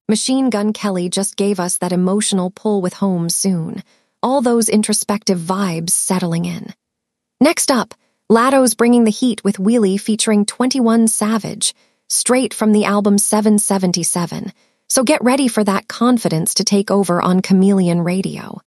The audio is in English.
Machine Gun Kelly just gave us that emotional pull with Home Soon, all those introspective vibes settling in. Next up, Latto's bringing the heat with Wheelie featuring 21 Savage, straight from the album 777, so get ready for that confidence to take over on Chameleon Radio.